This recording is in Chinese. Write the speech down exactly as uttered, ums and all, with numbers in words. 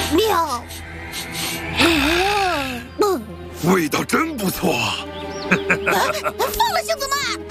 喵！ 味道真不错。 放了，星子们！